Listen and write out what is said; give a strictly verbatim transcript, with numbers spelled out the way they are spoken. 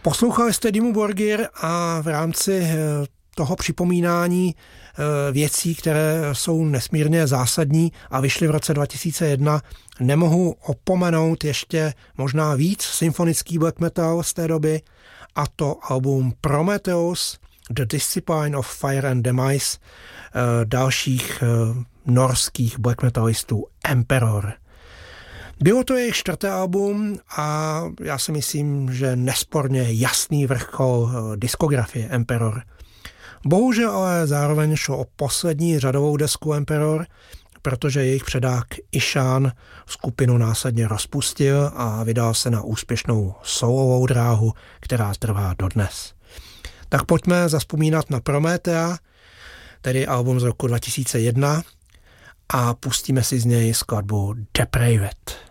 Poslouchali jste Dimmu Borgir a v rámci toho připomínání věcí, které jsou nesmírně zásadní a vyšly v roce dva tisíce jedna, nemohu opomenout ještě možná víc symfonický black metal z té doby, a to album Prometheus, The Discipline of Fire and Demise, dalších norských black metalistů Emperor. Bylo to jejich čtvrté album a já si myslím, že nesporně jasný vrchol diskografie Emperor. Bohužel ale zároveň šlo o poslední řadovou desku Emperor, protože jejich předák Ishan skupinu následně rozpustil a vydal se na úspěšnou solovou dráhu, která trvá dodnes. Tak pojďme zazpomínat na Promethea, tedy album z roku dva tisíce jedna, a pustíme si z něj skladbu Depraved.